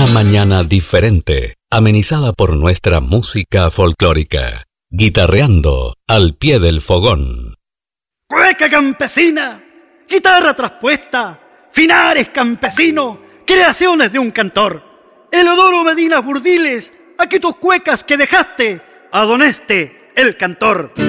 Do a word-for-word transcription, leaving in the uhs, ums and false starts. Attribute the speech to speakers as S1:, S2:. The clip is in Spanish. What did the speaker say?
S1: Una mañana diferente, amenizada por nuestra música folclórica. Guitarreando al pie del fogón.
S2: Cueca campesina, guitarra traspuesta, finares campesino, creaciones de un cantor. Elodoro Medina Burdiles, aquí tus cuecas que dejaste a Don Este, el cantor.